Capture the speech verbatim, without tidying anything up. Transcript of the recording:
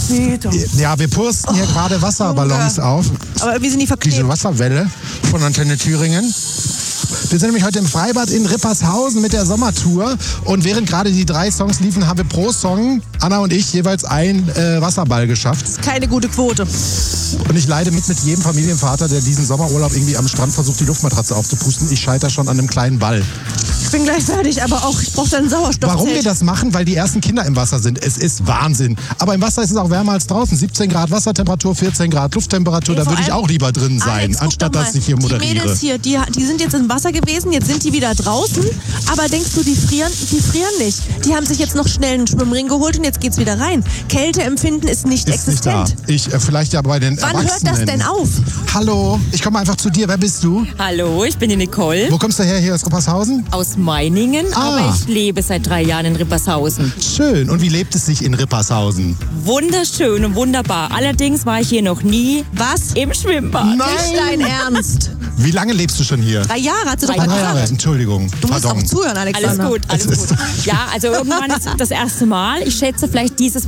Peter. Ja, wir pusten hier oh, gerade Wasserballons Junge. auf. Aber irgendwie sind die verklebt. Diese Wasserwelle von Antenne Thüringen. Wir sind nämlich heute im Freibad in Rippershausen mit der Sommertour. Und während gerade die drei Songs liefen, haben wir pro Song, Anna und ich, jeweils einen äh, Wasserball geschafft. Das ist keine gute Quote. Und ich leide mit mit jedem Familienvater, der diesen Sommerurlaub irgendwie am Strand versucht, die Luftmatratze aufzupusten. Ich scheitere schon an einem kleinen Ball. Ich bin gleich fertig, aber auch, ich brauche dann Sauerstoff. Warum wir das machen? Weil die ersten Kinder im Wasser sind. Es ist Wahnsinn. Aber im Wasser ist es auch wärmer als draußen. siebzehn Grad Wassertemperatur, vierzehn Grad Lufttemperatur. Ey, da würde ich auch lieber drin sein, Alex, anstatt dass ich hier moderiere. Die Mädels hier, die, die sind jetzt im Wasser gewesen, jetzt sind die wieder draußen. Aber denkst du, die frieren? Die frieren nicht. Die haben sich jetzt noch schnell einen Schwimmring geholt und jetzt geht's wieder rein. Kälteempfinden ist nicht ist existent. Nicht da. Ich, äh, vielleicht ja bei den Wann Erwachsenen. hört das denn auf? Hallo, ich komme einfach zu dir. Wer bist du? Hallo, ich bin die Nicole. Wo kommst du her? Hier aus Rippershausen? Aus Meiningen, ah. aber ich lebe seit drei Jahren in Rippershausen. Schön. Und wie lebt es sich in Rippershausen? Wunderschön und wunderbar. Allerdings war ich hier noch nie Was? im Schwimmbad. Nein. Nicht dein Ernst. Wie lange lebst du schon hier? Drei Jahre, hat sie doch Drei gesagt. Jahre, Entschuldigung. Du musst Pardon. auch zuhören, Alexander. Alles gut, alles gut. Ja, also irgendwann ist das erste Mal. Ich schätze vielleicht dieses